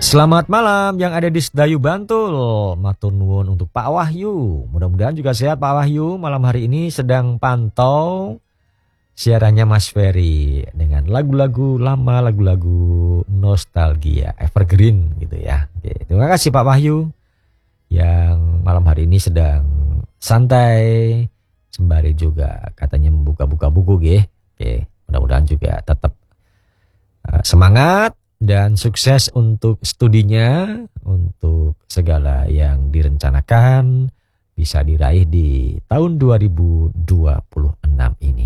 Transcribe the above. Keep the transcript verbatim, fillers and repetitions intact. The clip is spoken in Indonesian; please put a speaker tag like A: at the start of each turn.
A: Selamat malam yang ada di Sedayu Bantul. Matur nuwun untuk Pak Wahyu. Mudah-mudahan juga sehat Pak Wahyu. Malam hari ini sedang pantau siarannya Mas Ferry dengan lagu-lagu lama, lagu-lagu nostalgia, evergreen gitu ya. Oke, terima kasih Pak Wahyu yang malam hari ini sedang santai sembari juga katanya membuka-buka buku ge. Oke, mudah-mudahan juga tetap uh, semangat dan sukses untuk studinya, untuk segala yang direncanakan bisa diraih di tahun dua ribu dua puluh enam ini.